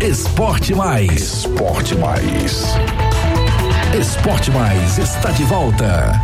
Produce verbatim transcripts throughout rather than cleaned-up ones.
Esporte Mais. Esporte Mais. Esporte Mais está de volta.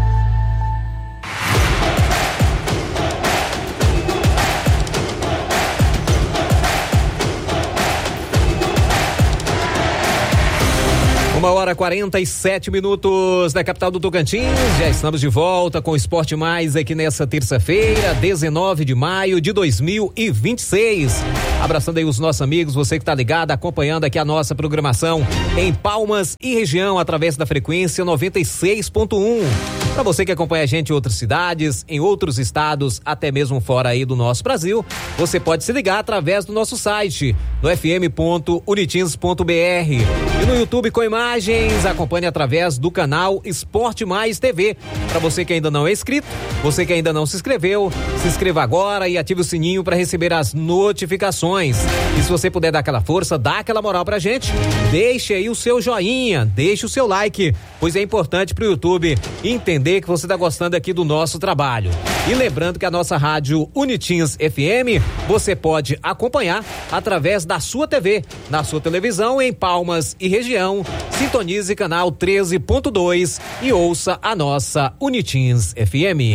Uma hora e quarenta e sete minutos na capital do Tocantins. Já estamos de volta com o Esporte Mais aqui nessa terça-feira, dezenove de maio de dois mil e vinte e seis. Abraçando aí os nossos amigos, você que está ligado, acompanhando aqui a nossa programação em Palmas e região através da frequência noventa e seis ponto um. Para você que acompanha a gente em outras cidades, em outros estados, até mesmo fora aí do nosso Brasil, você pode se ligar através do nosso site, no f m ponto unitins ponto b r, e no YouTube com imagens, acompanhe através do canal Esporte Mais T V. Para você que ainda não é inscrito, você que ainda não se inscreveu, se inscreva agora e ative o sininho para receber as notificações. E se você puder dar aquela força, dá aquela moral pra gente, deixe aí o seu joinha, deixe o seu like, pois é importante pro YouTube entender que você tá gostando aqui do nosso trabalho. E lembrando que a nossa rádio Unitins F M, você pode acompanhar através da sua T V, na sua televisão em Palmas e região. Sintonize canal treze ponto dois e ouça a nossa Unitins F M.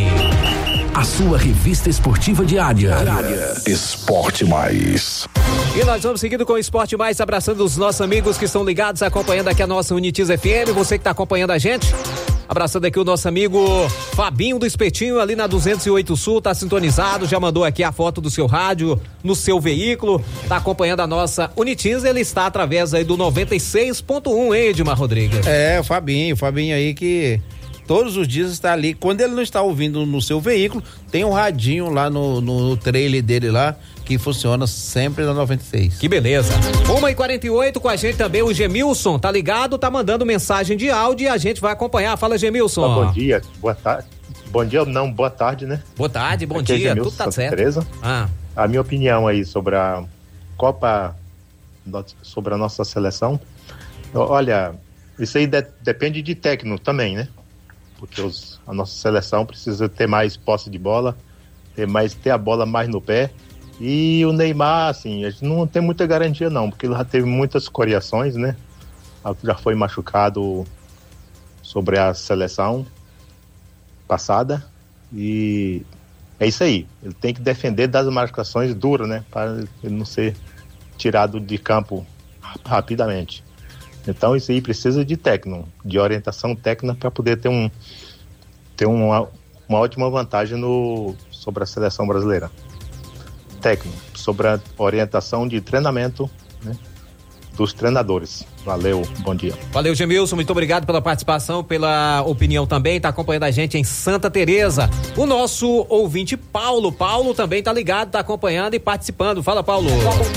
A sua revista esportiva diária. Esporte Mais. E nós vamos seguindo com o Esporte Mais, abraçando os nossos amigos que estão ligados, acompanhando aqui a nossa Unitins F M. Você que está acompanhando a gente, abraçando aqui o nosso amigo Fabinho do Espetinho, ali na duzentos e oito Sul, tá sintonizado, já mandou aqui a foto do seu rádio no seu veículo, tá acompanhando a nossa Unitins, ele está através aí do noventa e seis ponto um, hein, Edmar Rodrigues? É, o Fabinho, o Fabinho aí que todos os dias está ali, quando ele não está ouvindo no seu veículo, tem um radinho lá no, no trailer dele lá, que funciona sempre na noventa e seis. Que beleza. uma e quarenta e oito com a gente também o Gemilson, tá ligado? Tá mandando mensagem de áudio e a gente vai acompanhar. Fala, Gemilson. Bom dia, boa tarde. Bom dia, não, boa tarde, né? Boa tarde, bom Aqui é dia, Gemilson, tudo tá Santa certo. Teresa. Ah. A minha opinião aí sobre a Copa, sobre a nossa seleção, olha, isso aí de, depende de técnico também, né? Porque os, a nossa seleção precisa ter mais posse de bola, ter, mais, ter a bola mais no pé. E o Neymar, assim, a gente não tem muita garantia não, porque ele já teve muitas coriações, né? Já foi machucado sobre a seleção passada e é isso aí. Ele tem que defender das marcações duras, né? Para ele não ser tirado de campo rapidamente. Então isso aí precisa de técnico, de orientação técnica para poder ter um ter uma, uma ótima vantagem no, sobre a seleção brasileira. Técnico, sobre a orientação de treinamento, né, dos treinadores. Valeu, bom dia. Valeu, Gemilson, muito obrigado pela participação, pela opinião também, tá acompanhando a gente em Santa Teresa. O nosso ouvinte Paulo, Paulo também tá ligado, tá acompanhando e participando. Fala, Paulo.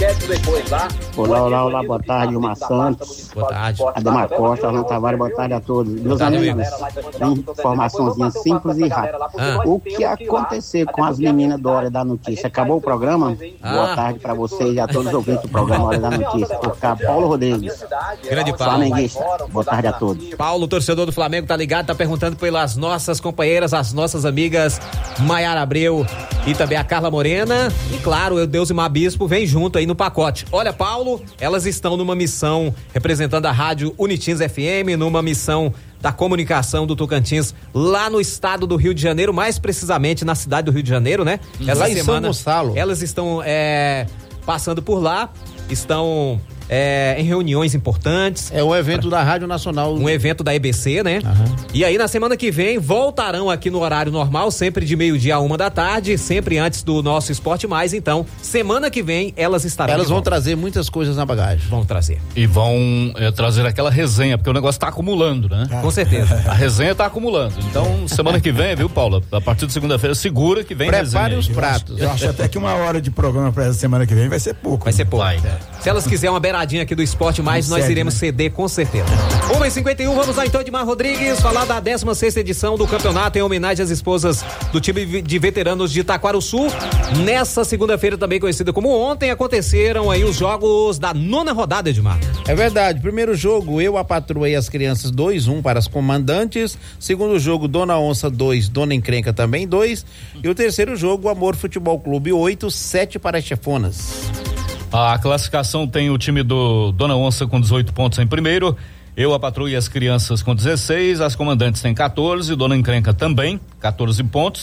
Olá, olá, olá, boa tarde, Gilmar Santos. Boa tarde. Ademar Costa, Arlan Tavares, boa tarde a todos. Meus tarde, amigos, informaçãozinha simples e rápida. Ah. O que aconteceu com as meninas do Hora da Notícia? Acabou o programa? Ah. Boa tarde pra vocês e a todos os ouvintes do programa Hora da Notícia. Por cá, Paulo Rodrigues. Grande Paulo. Flamenguista. Boa tarde a todos. Paulo, torcedor do Flamengo, tá ligado, tá perguntando pelas nossas companheiras, as nossas amigas Maiara Abreu e também a Carla Morena. E claro, o Deus e o Bispo vem junto aí no pacote. Olha, Paulo, elas estão numa missão representando a rádio Unitins F M, numa missão da comunicação do Tocantins, lá no estado do Rio de Janeiro, mais precisamente na cidade do Rio de Janeiro, né? Essa Lá em semana, São Gonçalo. elas estão é, passando por lá, estão é, em reuniões importantes. É um evento da Rádio Nacional. Um evento da E B C, né? Aham. E aí, na semana que vem, voltarão aqui no horário normal, sempre de meio-dia a uma da tarde, sempre antes do nosso Esporte Mais. Então, semana que vem, elas estarão. Elas de vão volta. trazer muitas coisas na bagagem. Vão trazer. E vão é, trazer aquela resenha, porque o negócio tá acumulando, né? Com certeza. A resenha tá acumulando. Então, semana que vem, viu, Paula? A partir de segunda-feira, segura que vem Prepare resenha. os pratos. Eu acho até que uma hora de programa pra essa semana que vem vai ser pouco. Vai ser pouco. Vai. Se elas quiserem uma beiradinha aqui do Esporte Mais, Não nós cede, iremos né? ceder com certeza. uma e cinquenta e um, vamos lá então, Edmar Rodrigues, falar da décima sexta edição do campeonato em homenagem às esposas do time de veteranos de Taquarussu. Nessa segunda-feira, também conhecida como ontem, aconteceram aí os jogos da nona rodada, Edmar. É verdade, primeiro jogo, eu, a patroa e as crianças, dois, um para as comandantes. Segundo jogo, Dona Onça, dois, Dona Encrenca também, dois. E o terceiro jogo, Amor Futebol Clube, oito, sete para as chefonas. A classificação tem o time do Dona Onça com dezoito pontos em primeiro, Eu, a Patroa e as Crianças com dezesseis, as Comandantes têm quatorze, Dona Encrenca também, quatorze pontos.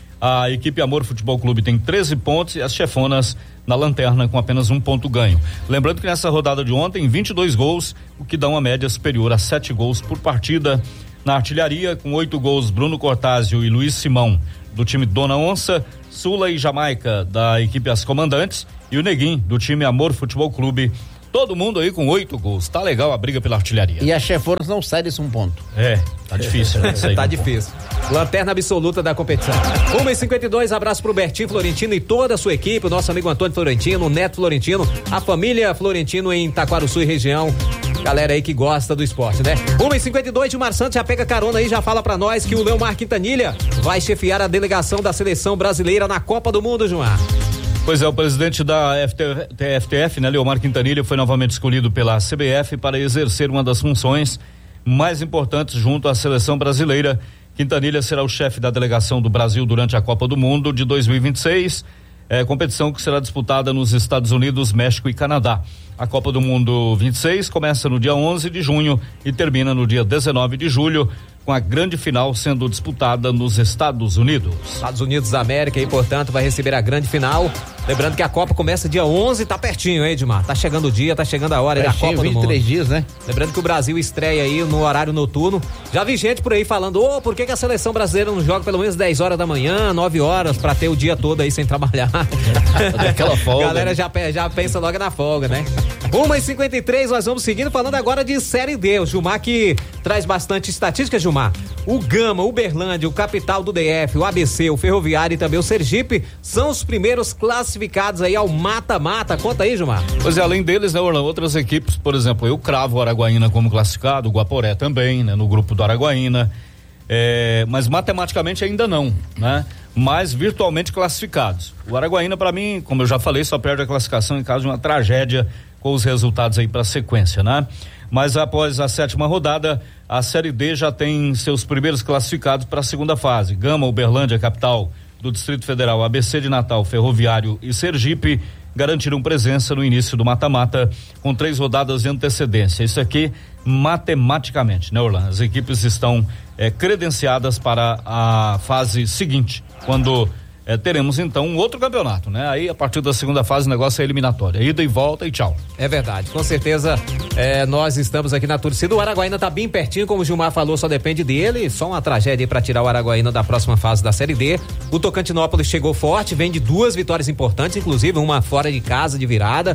A equipe Amor Futebol Clube tem treze pontos e as Chefonas na lanterna com apenas um ponto ganho. Lembrando que nessa rodada de ontem, vinte e dois gols, o que dá uma média superior a sete gols por partida. Na artilharia, com oito gols, Bruno Cortázio e Luiz Simão, do time Dona Onça, Sula e Jamaica, da equipe As Comandantes, e o Neguinho, do time Amor Futebol Clube. Todo mundo aí com oito gols. Tá legal a briga pela artilharia. E a Chefonas não sai desse um ponto. É, tá difícil, né? Tá difícil. Lanterna absoluta da competição. uma e cinquenta e dois, abraço pro Bertinho Florentino e toda a sua equipe, o nosso amigo Antônio Florentino, o Neto Florentino, a família Florentino em Taquaruçu e região. Galera aí que gosta do esporte, né? uma e cinquenta e dois, Gilmar Santos já pega carona aí, já fala pra nós que o Leomar Quintanilha vai chefiar a delegação da seleção brasileira na Copa do Mundo, Gilmar. Pois é, o presidente da F T F, né, Leomar Quintanilha, foi novamente escolhido pela C B F para exercer uma das funções mais importantes junto à seleção brasileira. Quintanilha será o chefe da delegação do Brasil durante a Copa do Mundo de dois mil e vinte e seis, é, competição que será disputada nos Estados Unidos, México e Canadá. A Copa do Mundo vinte e seis começa no dia onze de junho e termina no dia dezenove de julho, com a grande final sendo disputada nos Estados Unidos. Estados Unidos da América e, portanto, vai receber a grande final. Lembrando que a Copa começa dia onze, tá pertinho, hein, Edmar? Tá chegando o dia, tá chegando a hora da Copa do Mundo. vinte e três dias, né? Lembrando que o Brasil estreia aí no horário noturno. Já vi gente por aí falando, ô, oh, por que, que a seleção brasileira não joga pelo menos dez horas da manhã, nove horas, pra ter o dia todo aí sem trabalhar? Aquela folga. A galera já, já pensa logo na folga, né? uma e cinquenta e três, nós vamos seguindo, falando agora de Série D. O Gilmar que traz bastante estatística, Gilmar. O Gama, o Uberlândia, o Capital do D F, o A B C, o Ferroviário e também o Sergipe são os primeiros classificados aí ao mata-mata. Conta aí, Gilmar. Pois é, além deles, né, Orlando, outras equipes, por exemplo, eu cravo o Araguaína como classificado, o Guaporé também, né, no grupo do Araguaína, é, mas matematicamente ainda não, né? Mas virtualmente classificados. O Araguaína, para mim, como eu já falei, só perde a classificação em caso de uma tragédia com os resultados aí para a sequência, né? Mas após a sétima rodada, a Série D já tem seus primeiros classificados para a segunda fase. Gama, Uberlândia, Capital do Distrito Federal, A B C de Natal, Ferroviário e Sergipe garantiram presença no início do mata-mata com três rodadas de antecedência. Isso aqui matematicamente, né, Orlando? As equipes estão eh, credenciadas para a fase seguinte, quando É, teremos então um outro campeonato, né? Aí a partir da segunda fase o negócio é eliminatória, ida e volta e tchau. É verdade, com certeza é, nós estamos aqui na torcida. O Araguaína tá bem pertinho, como o Gilmar falou, só depende dele. Só uma tragédia para tirar o Araguaína da próxima fase da Série D. O Tocantinópolis chegou forte, vem de duas vitórias importantes, inclusive uma fora de casa de virada.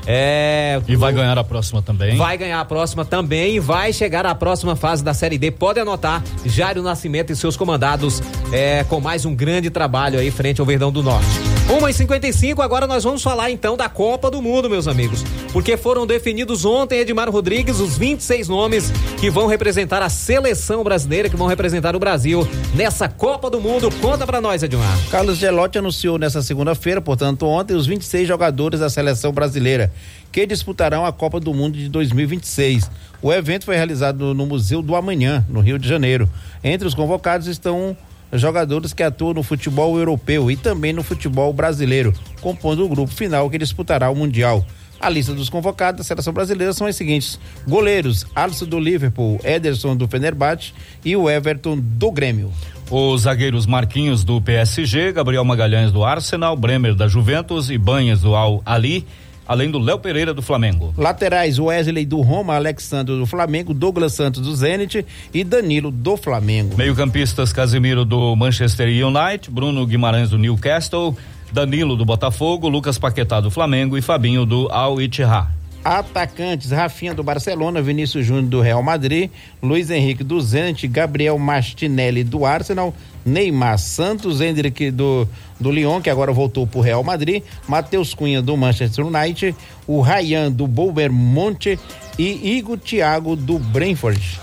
É, e vai ganhar a próxima também. Vai ganhar a próxima também e vai chegar à próxima fase da Série D. Pode anotar, Jairo Nascimento e seus comandados é, com mais um grande trabalho aí frente ao Verdão do Norte. uma e cinquenta e cinco, agora nós vamos falar então da Copa do Mundo, meus amigos, porque foram definidos ontem, Edmar Rodrigues, os vinte e seis nomes que vão representar a seleção brasileira, que vão representar o Brasil nessa Copa do Mundo. Conta pra nós, Edmar. Carlos Gelotti anunciou nessa segunda-feira, portanto ontem, os vinte e seis jogadores da seleção brasileira que disputarão a Copa do Mundo de dois mil e vinte e seis. O evento foi realizado no Museu do Amanhã, no Rio de Janeiro. Entre os convocados estão jogadores que atuam no futebol europeu e também no futebol brasileiro, compondo o grupo final que disputará o Mundial. A lista dos convocados da seleção brasileira são as seguintes: goleiros, Alisson do Liverpool, Ederson do Fenerbahçe e o Everton do Grêmio. Os zagueiros Marquinhos do P S G, Gabriel Magalhães do Arsenal, Bremer da Juventus e Banhas do Al Ali, além do Léo Pereira do Flamengo. Laterais, Wesley do Roma, Alexandre do Flamengo, Douglas Santos do Zenit e Danilo do Flamengo. Meio-campistas, Casemiro do Manchester United, Bruno Guimarães do Newcastle, Danilo do Botafogo, Lucas Paquetá do Flamengo e Fabinho do Al Ittihad. Atacantes, Rafinha do Barcelona, Vinícius Júnior do Real Madrid, Luiz Henrique do Zenit, Gabriel Martinelli do Arsenal, Neymar, Santos, Hendrick do, do Lyon, que agora voltou pro Real Madrid, Matheus Cunha do Manchester United, o Ryan do Bournemouth e Igor Thiago do Brentford.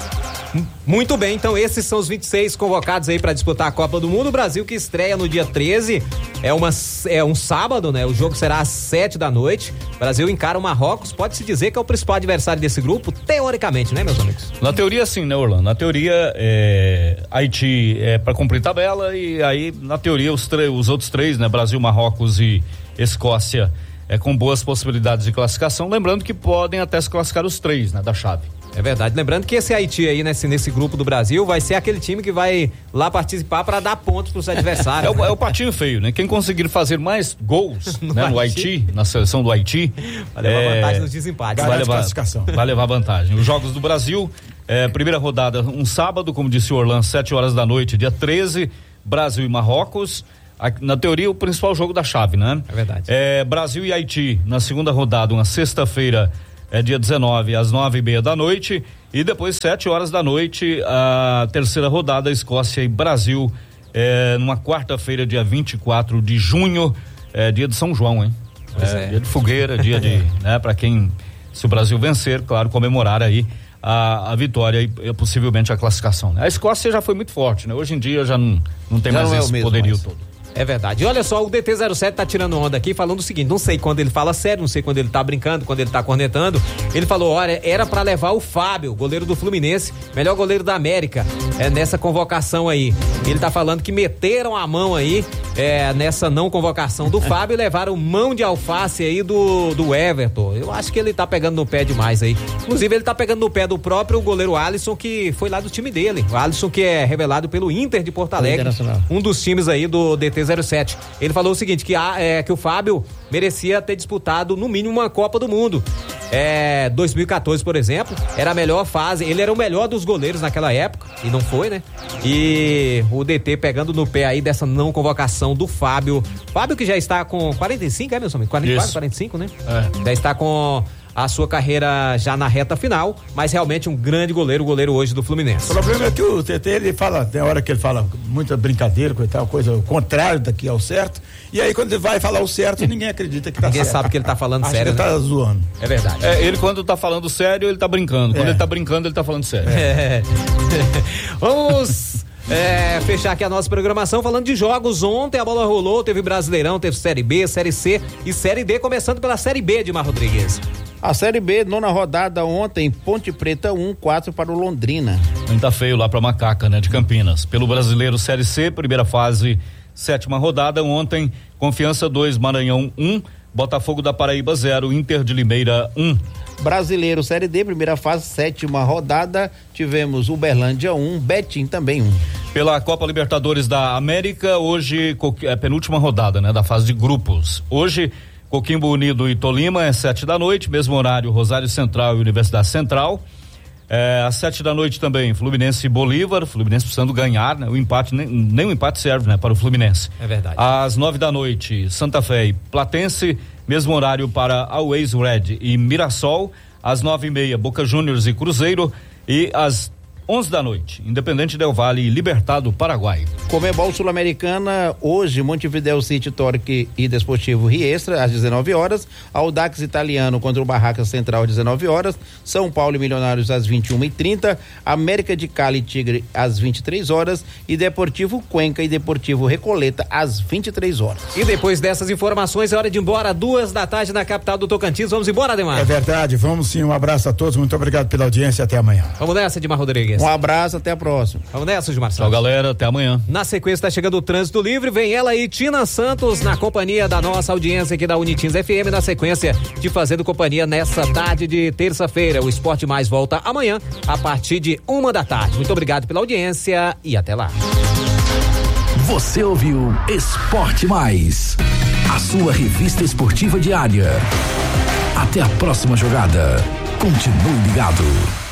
Muito bem, então esses são os vinte e seis convocados aí para disputar a Copa do Mundo. O Brasil que estreia no dia treze, é, uma, é um sábado, né? O jogo será às sete da noite. O Brasil encara o Marrocos, pode-se dizer que é o principal adversário desse grupo, teoricamente, né, meus amigos? Na teoria sim, né, Orlando? Na teoria, é, Haiti é para cumprir tabela e aí, na teoria, os, os outros três, né? Brasil, Marrocos e Escócia é, com boas possibilidades de classificação, lembrando que podem até se classificar os três, né, da chave. É verdade, lembrando que esse Haiti aí, nesse, nesse grupo do Brasil, vai ser aquele time que vai lá participar para dar pontos para os adversários. É, né? o, é o patinho feio, né? Quem conseguir fazer mais gols no, né, no Haiti, na seleção do Haiti, vai levar é, vantagem nos desempates. Vai levar, vai levar vantagem. Os jogos do Brasil, é, primeira rodada, um sábado, como disse o Orlando, sete horas da noite, dia treze, Brasil e Marrocos. Na teoria, o principal jogo da chave, né? É verdade. É, Brasil e Haiti, na segunda rodada, uma sexta-feira, é dia dezenove, às nove e meia da noite, e depois sete horas da noite, a terceira rodada, Escócia e Brasil, é, numa quarta-feira, dia vinte e quatro de junho, é, dia de São João, hein? É, é. Dia de fogueira, dia de, né, para quem, se o Brasil vencer, claro, comemorar aí a, a vitória e, e possivelmente a classificação, né? A Escócia já foi muito forte, né? Hoje em dia já não, não tem já mais não esse é poderio mais. todo. É verdade. E olha só, o D T zero sete tá tirando onda aqui, falando o seguinte, não sei quando ele fala sério, não sei quando ele tá brincando, quando ele tá cornetando. Ele falou, olha, era pra levar o Fábio, goleiro do Fluminense, melhor goleiro da América, é, nessa convocação aí. Ele tá falando que meteram a mão aí, é, nessa não convocação do Fábio e levaram mão de alface aí do, do Everton. Eu acho que ele tá pegando no pé demais aí. Inclusive, ele tá pegando no pé do próprio goleiro Alisson, que foi lá do time dele. O Alisson, que é revelado pelo Inter de Porto Alegre, um dos times aí do D T zero sete. Ele falou o seguinte, que, a, é, que o Fábio merecia ter disputado no mínimo uma Copa do Mundo. É, dois mil e quatorze, por exemplo, era a melhor fase, ele era o melhor dos goleiros naquela época, e não foi, né? E o D T pegando no pé aí dessa não convocação do Fábio. Fábio que já está com quarenta e cinco, é, meu amigo? quarenta e quatro, quarenta e cinco, né? É. Já está com a sua carreira já na reta final, mas realmente um grande goleiro, o goleiro hoje do Fluminense. O problema é que o T T, ele fala, tem hora que ele fala muita brincadeira, coisa, coisa o contrário daqui ao certo, e aí quando ele vai falar o certo, ninguém acredita que tá ninguém certo. Ninguém sabe que ele tá falando Acho sério, que ele né? tá zoando. É verdade. É, ele quando tá falando sério, ele tá brincando. Quando é. ele tá brincando, ele tá falando sério. É. Vamos... É, fechar aqui a nossa programação falando de jogos. Ontem a bola rolou, teve Brasileirão, teve Série B, Série C e Série D, começando pela Série B, Edmar Rodrigues. A Série B, nona rodada ontem, Ponte Preta um, quatro para o Londrina. Não tá feio lá pra Macaca, né, de Campinas. Pelo Brasileiro Série C, primeira fase, sétima rodada, ontem, Confiança dois, Maranhão um, Botafogo da Paraíba zero, Inter de Limeira um. Brasileiro Série D, primeira fase, sétima rodada, tivemos Uberlândia um, Betim também um. Pela Copa Libertadores da América, hoje é penúltima rodada, né, da fase de grupos. Hoje, Coquimbo Unido e Tolima é sete da noite, mesmo horário, Rosário Central e Universidade Central. É, às sete da noite também, Fluminense e Bolívar, Fluminense precisando ganhar, né? O empate, nem, nem o empate serve, né? Para o Fluminense. É verdade. Às nove da noite, Santa Fé e Platense, mesmo horário para Always Red e Mirassol. Às nove e meia, Boca Juniors e Cruzeiro. E às onze da noite, Independente Del Valle e Libertad do Paraguai. Comebol Sul-Americana, hoje, Montevideo City, Torque e Desportivo Riestra, às dezenove horas, Audax Italiano contra o Barracas Central, às dezenove horas, São Paulo e Milionários, às vinte e uma e trinta, América de Cali e Tigre, às vinte e três horas, e Deportivo Cuenca e Deportivo Recoleta, às vinte e três horas. E depois dessas informações, é hora de ir embora, duas da tarde na capital do Tocantins. Vamos embora, Ademar? É verdade, vamos sim, um abraço a todos, muito obrigado pela audiência, até amanhã. Vamos nessa, Edmar Rodrigues. Um abraço, até a próxima. Vamos nessa, Gilmar Santos. Tchau, galera, até amanhã. Na sequência está chegando o Trânsito Livre, vem ela aí, Tina Santos, na companhia da nossa audiência aqui da Unitins F M, na sequência de Fazendo Companhia nessa tarde de terça-feira. O Esporte Mais volta amanhã, a partir de uma da tarde. Muito obrigado pela audiência e até lá. Você ouviu Esporte Mais, a sua revista esportiva diária. Até a próxima jogada. Continue ligado.